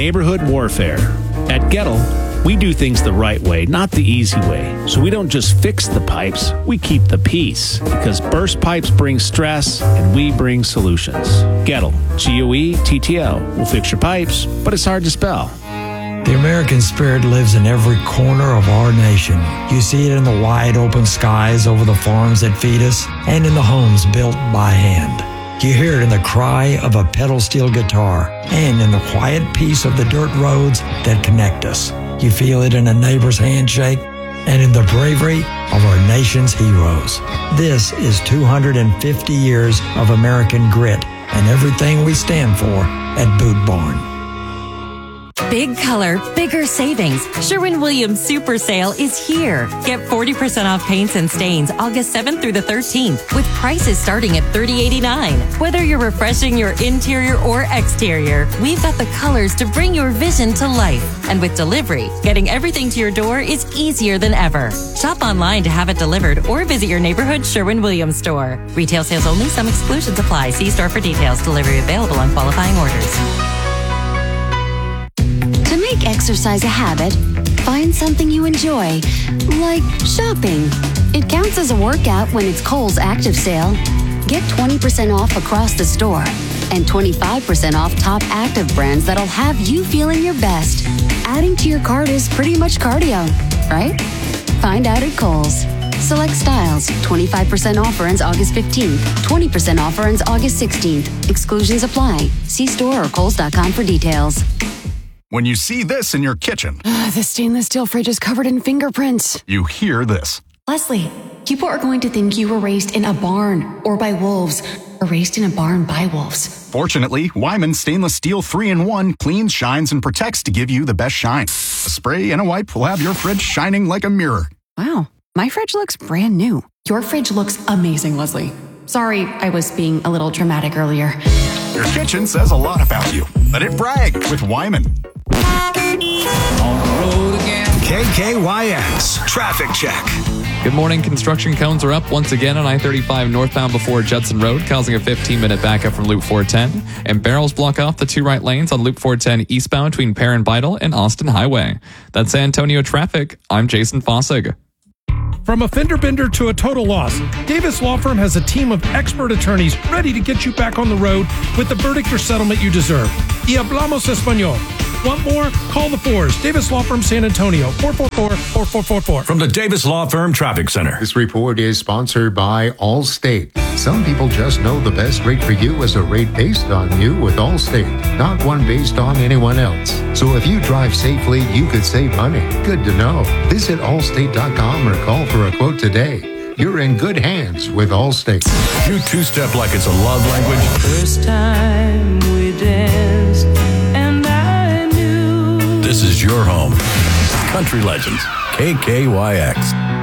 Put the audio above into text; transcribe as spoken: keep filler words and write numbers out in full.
neighborhood warfare. At Gettle, we do things the right way, not the easy way. So we don't just fix the pipes, we keep the peace. Because burst pipes bring stress, and we bring solutions. Gettle, G O E T T L. We'll fix your pipes, but it's hard to spell. The American spirit lives in every corner of our nation. You see it in the wide open skies over the farms that feed us and in the homes built by hand. You hear it in the cry of a pedal steel guitar and in the quiet peace of the dirt roads that connect us. You feel it in a neighbor's handshake and in the bravery of our nation's heroes. This is two hundred fifty years of American grit and everything we stand for at Boot Barn. Big color, bigger savings. Sherwin-Williams Super Sale is here. Get forty percent off paints and stains August seventh through the thirteenth with prices starting at thirty eighty-nine. Whether you're refreshing your interior or exterior, we've got the colors to bring your vision to life. And with delivery, getting everything to your door is easier than ever. Shop online to have it delivered or visit your neighborhood Sherwin-Williams store. Retail sales only. Some exclusions apply. See store for details. Delivery available on qualifying orders. Make exercise a habit, find something you enjoy, like shopping. It counts as a workout when it's Kohl's Active Sale. Get twenty percent off across the store and twenty-five percent off top active brands that'll have you feeling your best. Adding to your cart is pretty much cardio, right? Find out at Kohl's. Select styles. twenty-five percent offer ends August fifteenth. twenty percent offer ends August sixteenth. Exclusions apply. See store or kohls dot com for details. When you see this in your kitchen, Uh, the stainless steel fridge is covered in fingerprints. you hear this. Leslie, people are going to think you were raised in a barn or by wolves, or raised in a barn by wolves. Fortunately, Wyman Stainless Steel three in one cleans, shines, and protects to give you the best shine. A spray and a wipe will have your fridge shining like a mirror. Wow, my fridge looks brand new. Your fridge looks amazing, Leslie. Sorry, I was being a little dramatic earlier. Your kitchen says a lot about you. Let it brag with Wyman. On the road again. K K Y X Traffic Check. Good morning. Construction cones are up once again on I thirty-five northbound before Judson Road, causing a fifteen-minute backup from Loop four ten. And barrels block off the two right lanes on Loop four ten eastbound between Perrin Vital and Austin Highway. That's San Antonio traffic. I'm Jason Fossig. From a fender bender to a total loss, Davis Law Firm has a team of expert attorneys ready to get you back on the road with the verdict or settlement you deserve. Y hablamos español. Want more? Call the Fours. Davis Law Firm San Antonio, four four four, four four four four. From the Davis Law Firm Traffic Center. This report is sponsored by Allstate. Some people just know the best rate for you is a rate based on you with Allstate, not one based on anyone else. So if you drive safely, you could save money. Good to know. Visit allstate dot com or call for a quote today. You're in good hands with Allstate. You two-step like it's a love language. First time we danced, and I knew. This is your home. Country Legends, K K Y X.